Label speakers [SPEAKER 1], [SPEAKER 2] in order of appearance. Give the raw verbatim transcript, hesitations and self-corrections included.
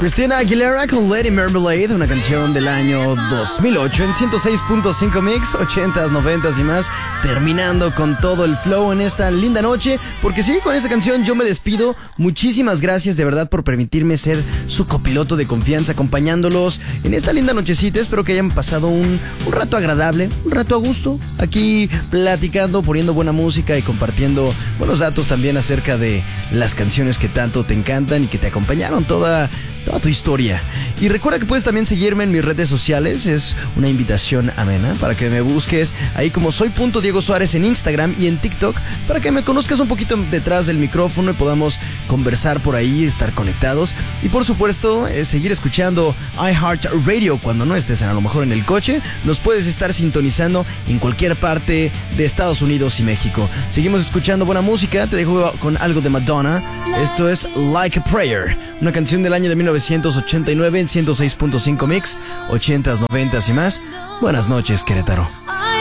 [SPEAKER 1] Christina Aguilera con Lady Marmalade, una canción del año dos mil ocho en ciento seis punto cinco Mix, ochentas, noventas y más, terminando con todo el flow en esta linda noche, porque sí, con esta canción yo me despido. Muchísimas gracias de verdad por permitirme ser su copiloto de confianza, acompañándolos en esta linda nochecita. Espero que hayan pasado un, un rato agradable, un rato a gusto, aquí platicando, poniendo buena música y compartiendo buenos datos también acerca de las canciones que tanto te encantan y que te acompañaron toda... toda tu historia. Y recuerda que puedes también seguirme en mis redes sociales. Es una invitación amena para que me busques ahí como soy.diegosuárez en Instagram y en TikTok, para que me conozcas un poquito detrás del micrófono y podamos conversar por ahí, estar conectados. Y por supuesto, eh, seguir escuchando iHeartRadio cuando no estés a lo mejor en el coche. Nos puedes estar sintonizando en cualquier parte de Estados Unidos y México. Seguimos escuchando buena música. Te dejo con algo de Madonna. Esto es Like a Prayer, una canción del año de mil novecientos ochenta y nueve en ciento seis punto cinco Mix, ochentas, noventas y más. Buenas noches, Querétaro.